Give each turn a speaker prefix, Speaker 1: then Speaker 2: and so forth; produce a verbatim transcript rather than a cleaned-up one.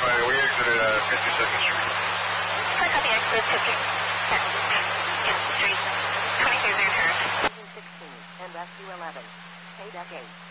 Speaker 1: Right, we exited uh, fifty-second Street.
Speaker 2: I copy exit fifty-second Street. twenty-three return.
Speaker 3: sixteen and rescue eleven. K-Deck eight.